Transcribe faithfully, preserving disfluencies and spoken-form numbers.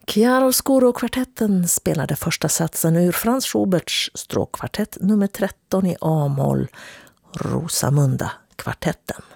Chiaroscuro-kvartetten spelade första satsen ur Franz Schuberts stråkkvartett nummer tretton i A-moll, Rosamunda-kvartetten.